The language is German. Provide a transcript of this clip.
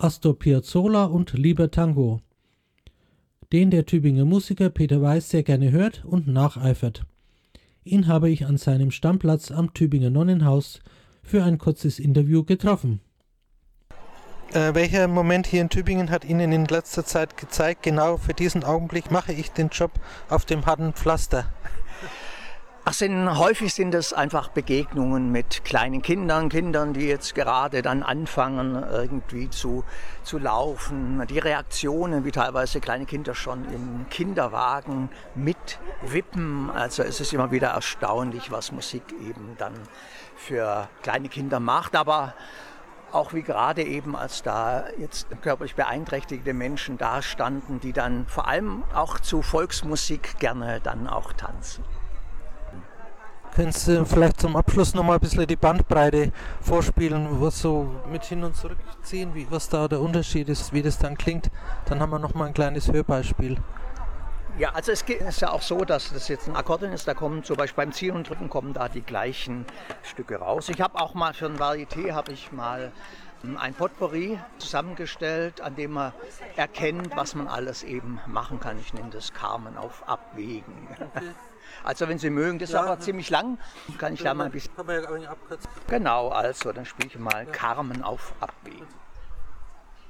Astor Piazzolla und Lieber Tango, den der Tübinger Musiker Peter Weiß sehr gerne hört und nacheifert. Ihn habe ich an seinem Stammplatz am Tübinger Nonnenhaus für ein kurzes Interview getroffen. Welcher Moment hier in Tübingen hat Ihnen in letzter Zeit gezeigt, genau für diesen Augenblick mache ich den Job auf dem harten Pflaster? Häufig sind es einfach Begegnungen mit kleinen Kindern, die jetzt gerade dann anfangen irgendwie zu laufen. Die Reaktionen, wie teilweise kleine Kinder schon im Kinderwagen mitwippen. Also es ist immer wieder erstaunlich, was Musik eben dann für kleine Kinder macht. Aber auch wie gerade eben, als da jetzt körperlich beeinträchtigte Menschen da standen, die dann vor allem auch zu Volksmusik gerne dann auch tanzen. Können Sie vielleicht zum Abschluss nochmal ein bisschen die Bandbreite vorspielen, was so mit hin und zurückziehen, was da der Unterschied ist, wie das dann klingt? Dann haben wir nochmal ein kleines Hörbeispiel. Ja, also es ist ja auch so, dass das jetzt ein Akkordeon ist, da kommen zum Beispiel beim Ziehen und Drücken kommen da die gleichen Stücke raus. Ich habe auch mal für ein Varieté ein Potpourri zusammengestellt, an dem man erkennt, was man alles eben machen kann. Ich nenne das Carmen auf Abwägen. Okay. Also wenn Sie mögen, das ist aber ziemlich lang, kann ich da mal ein bisschen... Genau, also dann spiele ich mal Carmen auf Abwägen.